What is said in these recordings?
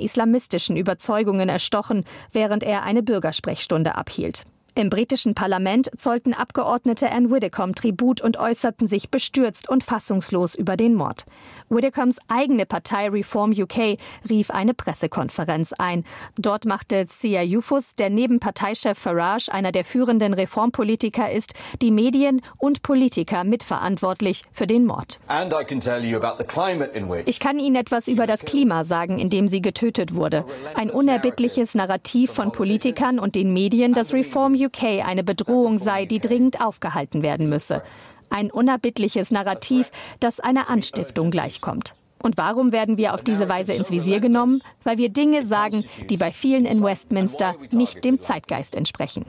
islamistischen Überzeugungen erstochen, während er eine Bürgersprechstunde abhielt. Im britischen Parlament zollten Abgeordnete Anne Widdecombe Tribut und äußerten sich bestürzt und fassungslos über den Mord. Widdecombe's eigene Partei Reform UK rief eine Pressekonferenz ein. Dort machte Zia Yufus, der neben Parteichef Farage einer der führenden Reformpolitiker ist, die Medien und Politiker mitverantwortlich für den Mord. Ich kann Ihnen etwas über das Klima sagen, in dem sie getötet wurde. Ein unerbittliches Narrativ von Politikern und den Medien, dass Reform UK eine Bedrohung sei, die dringend aufgehalten werden müsse. Ein unerbittliches Narrativ, das einer Anstiftung gleichkommt. Und warum werden wir auf diese Weise ins Visier genommen? Weil wir Dinge sagen, die bei vielen in Westminster nicht dem Zeitgeist entsprechen.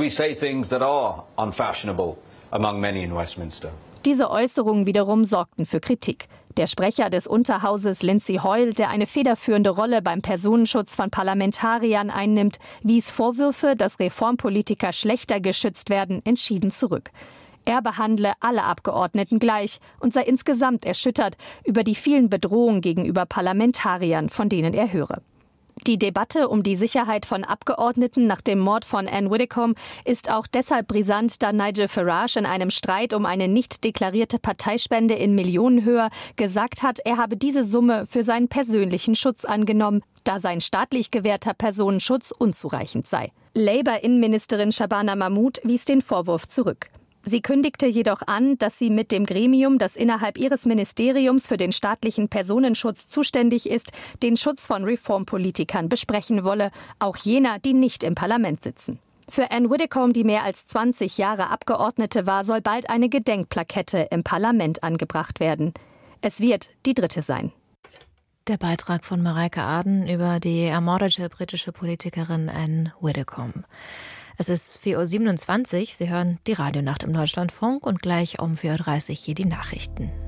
Diese Äußerungen wiederum sorgten für Kritik. Der Sprecher des Unterhauses Lindsay Hoyle, der eine federführende Rolle beim Personenschutz von Parlamentariern einnimmt, wies Vorwürfe, dass Reformpolitiker schlechter geschützt werden, entschieden zurück. Er behandle alle Abgeordneten gleich und sei insgesamt erschüttert über die vielen Bedrohungen gegenüber Parlamentariern, von denen er höre. Die Debatte um die Sicherheit von Abgeordneten nach dem Mord von Anne Widdecombe ist auch deshalb brisant, da Nigel Farage in einem Streit um eine nicht deklarierte Parteispende in Millionenhöhe gesagt hat, er habe diese Summe für seinen persönlichen Schutz angenommen, da sein staatlich gewährter Personenschutz unzureichend sei. Labour-Innenministerin Shabana Mahmood wies den Vorwurf zurück. Sie kündigte jedoch an, dass sie mit dem Gremium, das innerhalb ihres Ministeriums für den staatlichen Personenschutz zuständig ist, den Schutz von Reformpolitikern besprechen wolle, auch jener, die nicht im Parlament sitzen. Für Anne Widdecombe, die mehr als 20 Jahre Abgeordnete war, soll bald eine Gedenkplakette im Parlament angebracht werden. Es wird die dritte sein. Der Beitrag von Mareike Aden über die ermordete britische Politikerin Anne Widdecombe. Es ist 4:27 Uhr. Sie hören die Radionacht im Deutschlandfunk und gleich um 4:30 Uhr hier die Nachrichten.